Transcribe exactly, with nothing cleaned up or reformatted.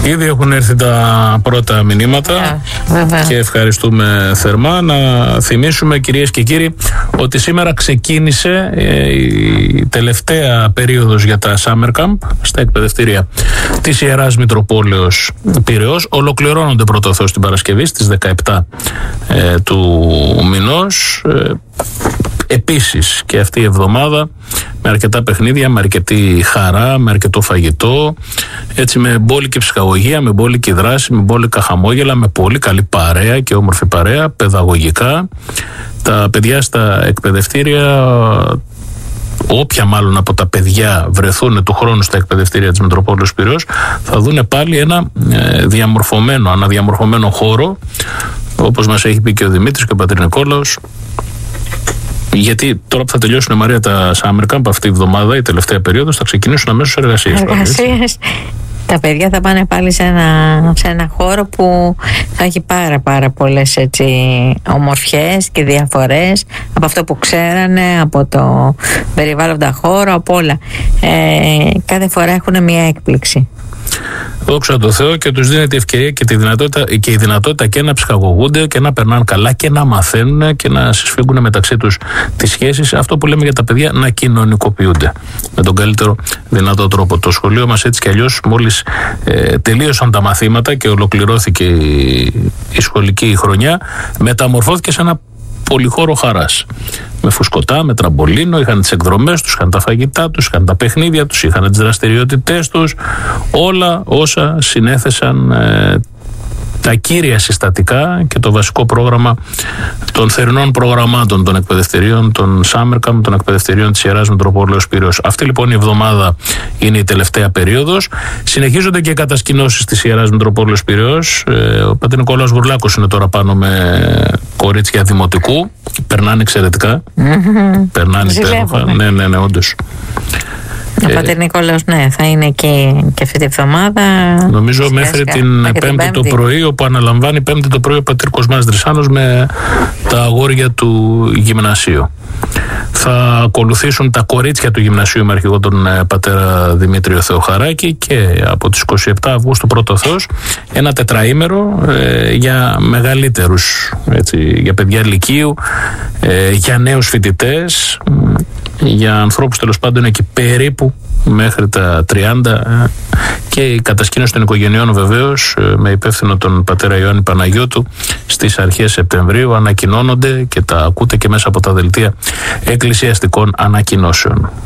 Ήδη έχουν έρθει τα πρώτα μηνύματα yeah, και ευχαριστούμε θερμά. Να θυμίσουμε, κυρίες και κύριοι, ότι σήμερα ξεκίνησε η τελευταία περίοδος για τα Summer Camp στα εκπαιδευτήρια της Ιεράς Μητροπόλεως Πειραιώς. Ολοκληρώνονται πρώτο Θεός την Παρασκευή στις δεκαεπτά ε, του μηνός. Ε, Επίσης και αυτή η εβδομάδα με αρκετά παιχνίδια, με αρκετή χαρά, με αρκετό φαγητό, έτσι με μπόλικη ψυχαγωγία, με μπόλικη δράση, με μπόλικα χαμόγελα, με πολύ καλή παρέα και όμορφη παρέα, παιδαγωγικά. Τα παιδιά στα εκπαιδευτήρια, όποια μάλλον από τα παιδιά βρεθούν του χρόνου στα εκπαιδευτήρια της Μητροπόλεως Πειραιώς, θα δούνε πάλι ένα ε, διαμορφωμένο, αναδιαμορφωμένο χώρο, όπως μας έχει πει και ο Δημήτρης και ο πατήρ Νικόλαος. Γιατί τώρα που θα τελειώσουν, η Μαρία, τα Summer Camp αυτή η εβδομάδα, η τελευταία περίοδος, θα ξεκινήσουν αμέσως εργασίες. Εργασίες. Τα παιδιά θα πάνε πάλι σε ένα, σε ένα χώρο που θα έχει πάρα πάρα πολλές έτσι ομορφιές και διαφορές από αυτό που ξέρανε, από το περιβάλλοντα χώρο, από όλα. Ε, κάθε φορά έχουν μια έκπληξη. Δόξα τω Θεώ, και τους δίνεται η ευκαιρία και, τη δυνατότητα, και η δυνατότητα και να ψυχαγωγούνται και να περνάνε καλά και να μαθαίνουν και να συσφίγγουν μεταξύ τους τις σχέσεις. Αυτό που λέμε για τα παιδιά, να κοινωνικοποιούνται με τον καλύτερο δυνατό τρόπο. Το σχολείο μας έτσι κι αλλιώς, μόλις ε, τελείωσαν τα μαθήματα και ολοκληρώθηκε η, η σχολική χρονιά, μεταμορφώθηκε σε ένα πολυχώρο χαράς. Με φουσκωτά, με τραμπολίνο, είχαν τις εκδρομές τους, είχαν τα φαγητά τους, είχαν τα παιχνίδια τους, είχαν τις δραστηριότητές τους, όλα όσα συνέθεσαν ε, τα κύρια συστατικά και το βασικό πρόγραμμα των θερινών προγραμμάτων των εκπαιδευτηρίων, των Summer Camp, των εκπαιδευτηρίων της Ιεράς Μητροπόλεως Πειραιώς. Αυτή λοιπόν η εβδομάδα είναι η τελευταία περίοδος. Συνεχίζονται και οι κατασκηνώσεις της Ιεράς Μητροπόλεως Πειραιώς. Ε, ο πατήρ Νικόλαος Γουρλάκος είναι τώρα πάνω με κορίτσια δημοτικού. Περνάνε εξαιρετικά. Mm-hmm. Περνάνε υπέροχα. Ναι, ναι, ναι, όντως. Ο πατήρ Νικόλαος, ναι, θα είναι και, και αυτή τη εβδομάδα. Νομίζω μέχρι την πέμπτη, πέμπτη το πρωί, όπου αναλαμβάνει πέμπτη το πρωί ο πατήρ Κοσμάς Δρυσάνος με τα αγόρια του γυμνασίου. Θα ακολουθήσουν τα κορίτσια του γυμνασίου με αρχηγό τον πατέρα Δημήτριο Θεοχαράκη, και από τις είκοσι επτά Αυγούστου πρώτο Θεός ένα τετραήμερο ε, για μεγαλύτερους, έτσι, για παιδιά λυκείου, ε, για νέους φοιτητές, για ανθρώπους τέλος πάντων εκεί περίπου μέχρι τα τριάντα, και η κατασκήνωση των οικογενειών βεβαίως με υπεύθυνο τον πατέρα Ιωάννη Παναγιώτου στις αρχές Σεπτεμβρίου ανακοινώνονται και τα ακούτε και μέσα από τα δελτία εκκλησιαστικών ανακοινώσεων.